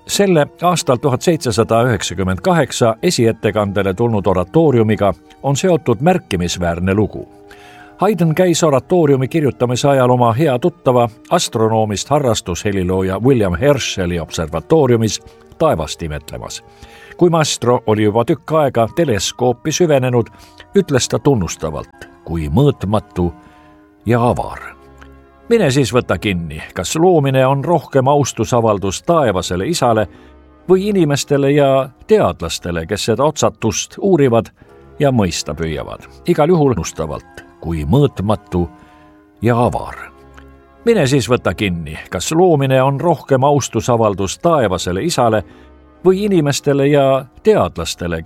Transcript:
Selle aastal 1798 esiettekandele tulnud oratooriumiga on seotud märkimisväärne lugu. Haydn käis oratooriumi kirjutamise ajal oma hea tuttava astronoomist harrastushelilooja William Herscheli observatooriumis taevast imetlemas. Kui maestro oli juba tükk aega teleskoopi süvenenud, ütles ta tunnustavalt, kui mõõtmatu ja avar. Mine siis võta kinni, kas loomine on rohkem austusavaldus taevasele isale või inimestele ja teadlastele, kes seda otsatust uurivad ja mõista püüavad. Igal juhul tunnustavalt, kui mõõtmatu ja avar. Mine siis võta kinni, kas loomine on rohkem austusavaldus taevasele isale või inimestele ja teadlastele,